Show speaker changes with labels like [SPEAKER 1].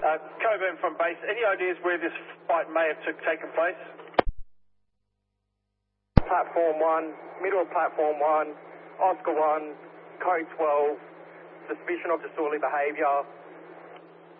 [SPEAKER 1] Coburn from base, any ideas where this fight may have taken place?
[SPEAKER 2] Platform 1, middle of Platform 1, Oscar 1, Code 12, suspicion of disorderly behaviour,